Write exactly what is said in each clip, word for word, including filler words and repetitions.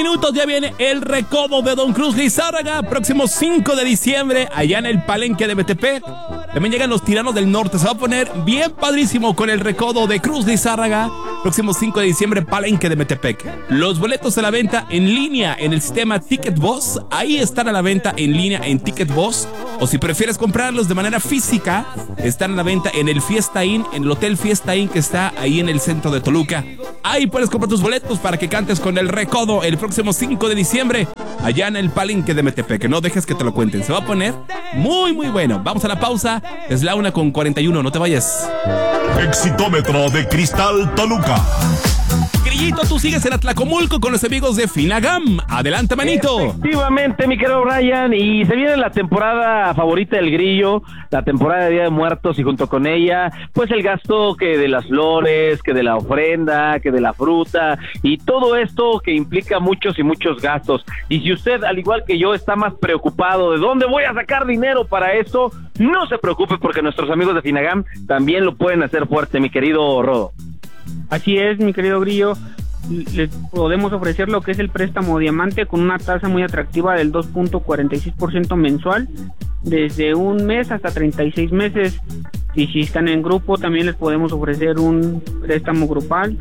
minutos ya viene el recodo de Don Cruz Lizárraga, próximo cinco de diciembre, allá en el Palenque de Metepec. También llegan los Tiranos del Norte, se va a poner bien padrísimo con el recodo de Cruz Lizárraga, próximo cinco de diciembre, Palenque de Metepec. Los boletos a la venta en línea en el sistema Ticket Boss, ahí están a la venta en línea en Ticket Boss, o si prefieres comprarlos de manera física, están a la venta en el Fiesta Inn, en el Hotel Fiesta Inn que está ahí en el centro de Toluca. Ahí puedes comprar tus boletos para que cantes con el recodo el próximo cinco de diciembre, allá en el Palenque de Metepec. No dejes que te lo cuenten, se va a poner muy muy bueno. Vamos a la pausa, es la una con cuarenta y uno, no te vayas. Exitómetro de Cristal Toluca. Grillito, tú sigues en Atlacomulco con los amigos de Finagam. Adelante, manito. Efectivamente, mi querido Ryan, y se viene la temporada favorita del Grillo, la temporada de Día de Muertos, y junto con ella, pues el gasto que de las flores, que de la ofrenda, que de la fruta, y todo esto que implica muchos y muchos gastos. Y si usted, al igual que yo, está más preocupado de dónde voy a sacar dinero para eso, no se preocupe, porque nuestros amigos de Finagam también lo pueden hacer fuerte, mi querido Rodo. Así es, mi querido Grillo, les podemos ofrecer lo que es el préstamo diamante con una tasa muy atractiva del dos punto cuarenta y seis por ciento mensual, desde un mes hasta treinta y seis meses. Y si están en grupo, también les podemos ofrecer un préstamo grupal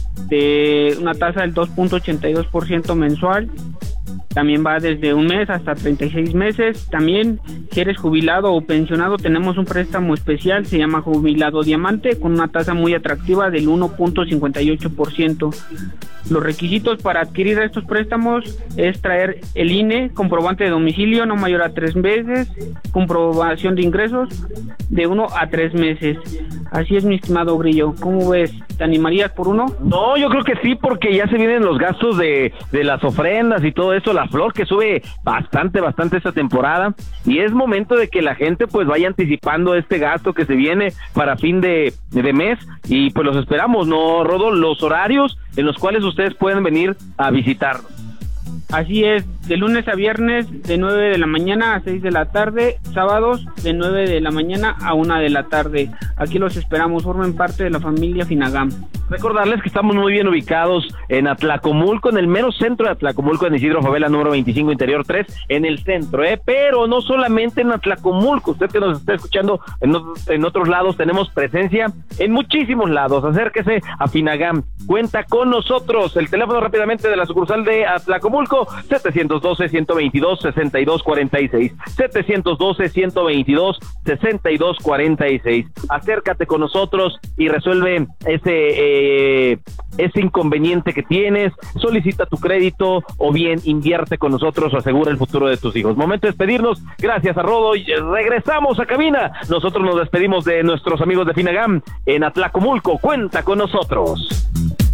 de una tasa del dos punto ochenta y dos por ciento mensual. También va desde un mes hasta treinta y seis meses. También, si eres jubilado o pensionado, tenemos un préstamo especial, se llama Jubilado Diamante, con una tasa muy atractiva del uno punto cincuenta y ocho por ciento. Los requisitos para adquirir estos préstamos es traer el I N E, comprobante de domicilio no mayor a tres meses, comprobación de ingresos de uno a tres meses. Así es, mi estimado Grillo. ¿Cómo ves? ¿Te animarías por uno? No, yo creo que sí, porque ya se vienen los gastos de, de las ofrendas y todo eso, la flor que sube bastante, bastante esta temporada, y es momento de que la gente pues vaya anticipando este gasto que se viene para fin de, de mes, y pues los esperamos, ¿no, Rodo? Los horarios en los cuales ustedes pueden venir a visitarnos. Así es, de lunes a viernes de nueve de la mañana a seis de la tarde, sábados de nueve de la mañana a una de la tarde. Aquí los esperamos, formen parte de la familia Finagam. Recordarles que estamos muy bien ubicados en Atlacomulco, en el mero centro de Atlacomulco, en Isidro Favela número veinticinco, interior tres, en el centro, ¿eh? Pero no solamente en Atlacomulco, usted que nos está escuchando en, en otros lados, tenemos presencia en muchísimos lados. Acérquese a Finagam, cuenta con nosotros. El teléfono rápidamente de la sucursal de Atlacomulco, setecientos doce, ciento veintidós, sesenta y dos cuarenta y seis, setecientos doce, ciento veintidós, sesenta y dos cuarenta y seis. Acércate con nosotros y resuelve ese eh, ese inconveniente que tienes, solicita tu crédito o bien invierte con nosotros o asegura el futuro de tus hijos. Momento de despedirnos, gracias a Rodo, y regresamos a cabina. Nosotros nos despedimos de nuestros amigos de Finagam en Atlacomulco, cuenta con nosotros.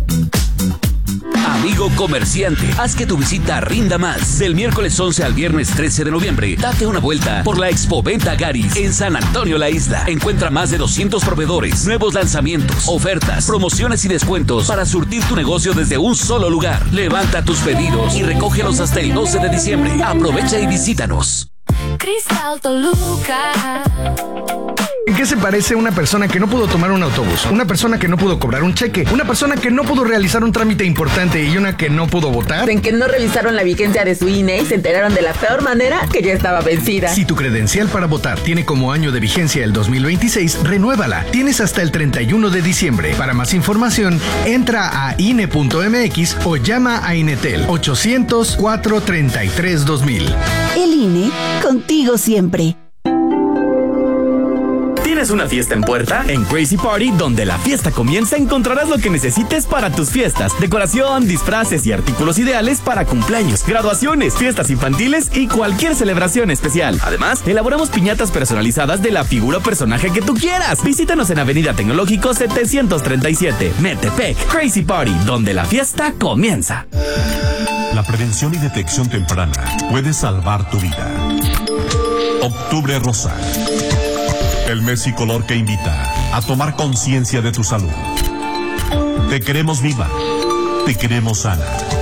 Amigo comerciante, haz que tu visita rinda más. Del miércoles once al viernes trece de noviembre, date una vuelta por la Expoventa Garis en San Antonio La Isla. Encuentra más de doscientos proveedores, nuevos lanzamientos, ofertas, promociones y descuentos para surtir tu negocio desde un solo lugar. Levanta tus pedidos y recógelos hasta el doce de diciembre. Aprovecha y visítanos. Cristal Toluca. ¿En qué se parece una persona que no pudo tomar un autobús? Una persona que no pudo cobrar un cheque, una persona que no pudo realizar un trámite importante y una que no pudo votar. En que no revisaron la vigencia de su I N E y se enteraron de la peor manera que ya estaba vencida. Si tu credencial para votar tiene como año de vigencia el dos mil veintiséis, renuévala. Tienes hasta el treinta y uno de diciembre. Para más información, entra a I N E punto M X o llama a Inetel ochocientos, cuatrocientos treinta y tres, dos mil. El I N E, contigo siempre. ¿Tienes una fiesta en puerta? En Crazy Party, donde la fiesta comienza, encontrarás lo que necesites para tus fiestas. Decoración, disfraces y artículos ideales para cumpleaños, graduaciones, fiestas infantiles y cualquier celebración especial. Además, elaboramos piñatas personalizadas de la figura o personaje que tú quieras. Visítanos en Avenida Tecnológico setecientos treinta y siete, Metepec. Crazy Party, donde la fiesta comienza. La prevención y detección temprana puede salvar tu vida. Octubre Rosa. El mes y color que invita a tomar conciencia de tu salud. Te queremos viva, te queremos sana.